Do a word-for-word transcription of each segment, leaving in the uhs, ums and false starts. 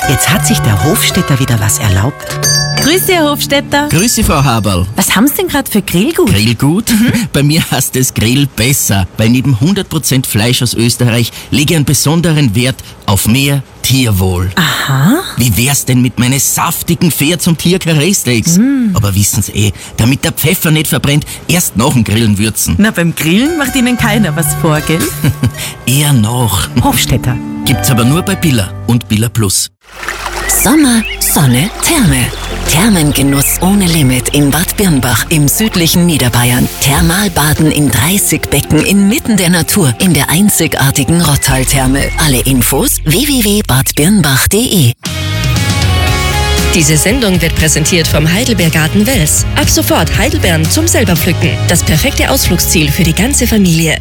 Jetzt hat sich der Hofstädter wieder was erlaubt. Grüß Sie, Herr Hofstädter. Grüß Sie, Frau Haberl. Was haben Sie denn gerade für Grillgut? Grillgut? Mhm. Bei mir heißt es Grill besser, weil neben hundert Prozent Fleisch aus Österreich lege ich einen besonderen Wert auf mehr Tierwohl. Aha. Wie wär's denn mit meinen saftigen Pferd zum Tierkarree-Steaks? Mm. Aber wissen Sie eh, damit der Pfeffer nicht verbrennt, erst nach dem Grillen würzen. Na, beim Grillen macht Ihnen keiner was vor, gell? Eher noch. Hofstädter. Gibt's aber nur bei Billa und Billa Plus. Sommer, Sonne, Therme. Thermengenuss ohne Limit in Bad Birnbach im südlichen Niederbayern. Thermalbaden in dreißig Becken inmitten der Natur in der einzigartigen Rottal-Therme. Alle Infos w w w punkt bad birnbach punkt de. Diese Sendung wird präsentiert vom Heidelbeergarten Wels. Ab sofort Heidelbeeren zum selber pflücken. Das perfekte Ausflugsziel für die ganze Familie.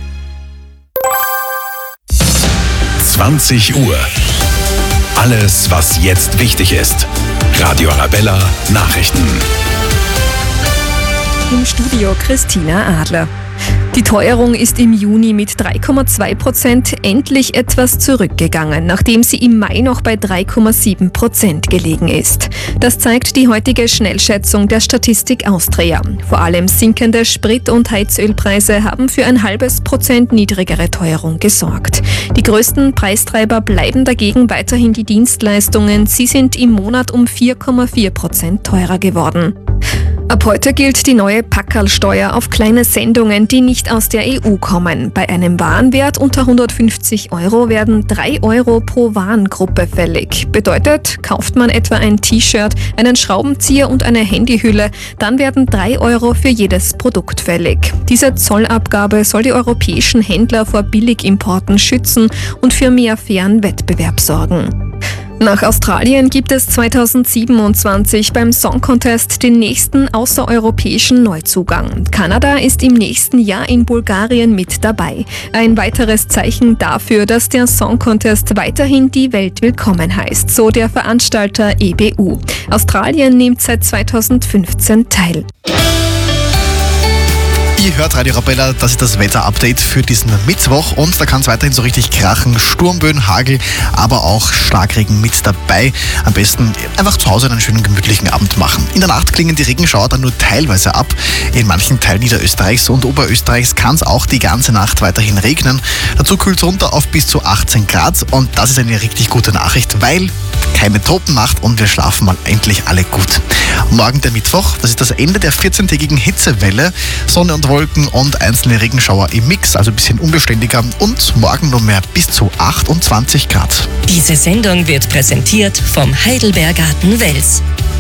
zwanzig Uhr. Alles, was jetzt wichtig ist. Radio Arabella Nachrichten. Im Studio Christina Adler. Die Teuerung ist im Juni mit drei Komma zwei Prozent endlich etwas zurückgegangen, nachdem sie im Mai noch bei drei Komma sieben Prozent gelegen ist. Das zeigt die heutige Schnellschätzung der Statistik Austria. Vor allem sinkende Sprit- und Heizölpreise haben für ein halbes Prozent niedrigere Teuerung gesorgt. Die größten Preistreiber bleiben dagegen weiterhin die Dienstleistungen. Sie sind im Monat um vier Komma vier Prozent teurer geworden. Ab heute gilt die neue Packerlsteuer auf kleine Sendungen, die nicht aus der E U kommen. Bei einem Warenwert unter hundertfünfzig Euro werden drei Euro pro Warengruppe fällig. Bedeutet, kauft man etwa ein T-Shirt, einen Schraubenzieher und eine Handyhülle, dann werden drei Euro für jedes Produkt fällig. Diese Zollabgabe soll die europäischen Händler vor Billigimporten schützen und für mehr fairen Wettbewerb sorgen. Nach Australien gibt es zweitausendsiebenundzwanzig beim Song Contest den nächsten außereuropäischen Neuzugang. Kanada ist im nächsten Jahr in Bulgarien mit dabei. Ein weiteres Zeichen dafür, dass der Song Contest weiterhin die Welt willkommen heißt, so der Veranstalter E B U. Australien nimmt seit zweitausendfünfzehn teil. Ihr hört Radio Arabella, das ist das Wetter-Update für diesen Mittwoch und da kann es weiterhin so richtig krachen. Sturmböen, Hagel, aber auch Starkregen mit dabei. Am besten einfach zu Hause einen schönen gemütlichen Abend machen. In der Nacht klingen die Regenschauer dann nur teilweise ab. In manchen Teilen Niederösterreichs und Oberösterreichs kann es auch die ganze Nacht weiterhin regnen. Dazu kühlt es runter auf bis zu achtzehn Grad und das ist eine richtig gute Nachricht, weil keine Tropennacht und wir schlafen mal endlich alle gut. Morgen der Mittwoch, das ist das Ende der vierzehntägigen Hitzewelle. Sonne und Wolken und einzelne Regenschauer im Mix, also ein bisschen unbeständiger und morgen nur mehr bis zu achtundzwanzig Grad. Diese Sendung wird präsentiert vom Heidelbeergarten Wels.